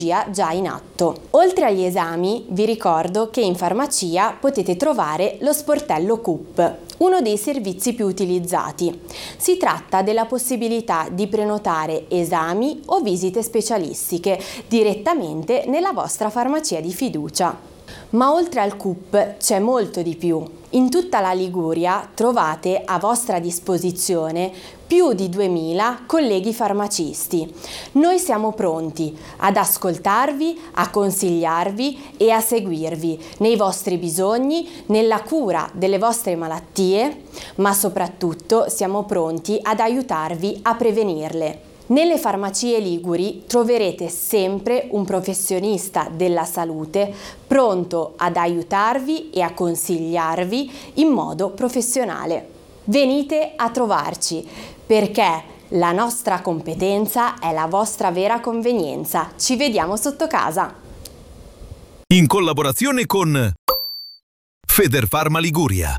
già in atto. Oltre agli esami, vi ricordo che in farmacia potete trovare lo sportello CUP, uno dei servizi più utilizzati. Si tratta della possibilità di prenotare esami o visite specialistiche direttamente nella vostra farmacia di fiducia. Ma oltre al CUP c'è molto di più. In tutta la Liguria trovate a vostra disposizione più di 2000 colleghi farmacisti. Noi siamo pronti ad ascoltarvi, a consigliarvi e a seguirvi nei vostri bisogni, nella cura delle vostre malattie, ma soprattutto siamo pronti ad aiutarvi a prevenirle. Nelle farmacie liguri troverete sempre un professionista della salute pronto ad aiutarvi e a consigliarvi in modo professionale. Venite a trovarci perché la nostra competenza è la vostra vera convenienza. Ci vediamo sotto casa. In collaborazione con Federfarma Liguria.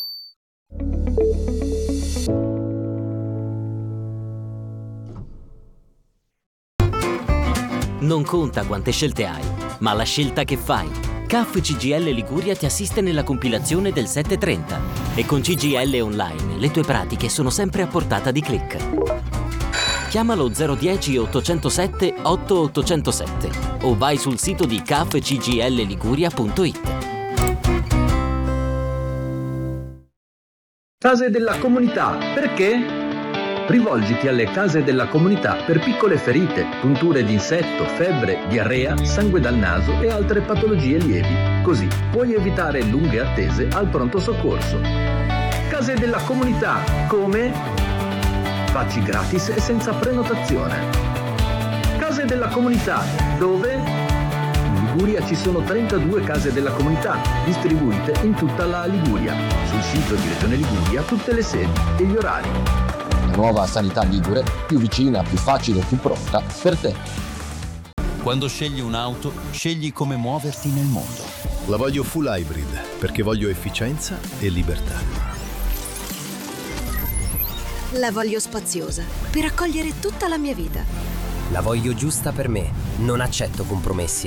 Non conta quante scelte hai, ma la scelta che fai. CAF CGIL Liguria ti assiste nella compilazione del 730 e con CGIL Online le tue pratiche sono sempre a portata di click. Chiamalo 010 807 8807 o vai sul sito di cafcgilliguria.it. Case della comunità, perché? Rivolgiti alle case della comunità per piccole ferite, punture di insetto, febbre, diarrea, sangue dal naso e altre patologie lievi. Così puoi evitare lunghe attese al pronto soccorso. Case della comunità, come? Facci gratis e senza prenotazione. Case della comunità, dove? In Liguria ci sono 32 case della comunità, distribuite in tutta la Liguria. Sul sito di Regione Liguria tutte le sedi e gli orari. Nuova sanità ligure, più vicina, più facile, più pronta per te. Quando scegli un'auto, scegli come muoverti nel mondo. La voglio full hybrid perché voglio efficienza e libertà. La voglio spaziosa per accogliere tutta la mia vita. La voglio giusta per me, non accetto compromessi.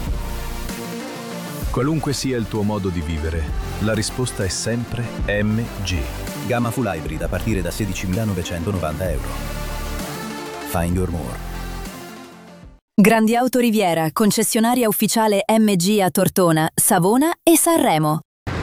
Qualunque sia il tuo modo di vivere, la risposta è sempre MG. Gamma full hybrid a partire da 16.990 euro. Find your more. Grandi Auto Riviera, concessionaria ufficiale MG a Tortona, Savona e Sanremo.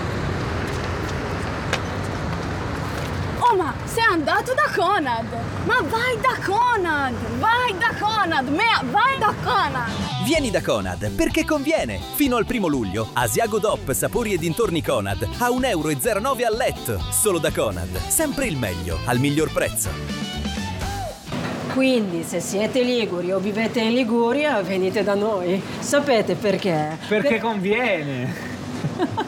Oh, ma sei andato da Conad! Ma vai da Conad! Vai da Conad! Vai da Conad! Vieni da Conad perché conviene! Fino al 1 luglio, Asiago DOP sapori e dintorni Conad a 1,09 euro al letto. Solo da Conad. Sempre il meglio, al miglior prezzo. Quindi, se siete liguri o vivete in Liguria, venite da noi. Sapete perché? Perché conviene!